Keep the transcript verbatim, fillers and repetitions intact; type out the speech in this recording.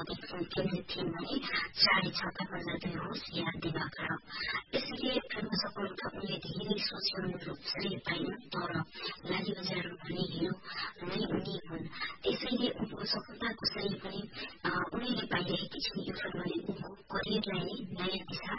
केन्द्रित थिइन् भने चाँडै छक्का पर्दा दुई होस् या दिवाकर। यसैले फिल्म सफलता उनले धेरै सोचे अनुरूप सही पाइन् तर लाली बजार भन्ने हिरो नै उनी हुन्। त्यसैले उनको सफलताको श्रेय पनि उनैले पाइरहेकी छिन्। यो फिल्मले उनको करियरलाई नै नयाँ दिशा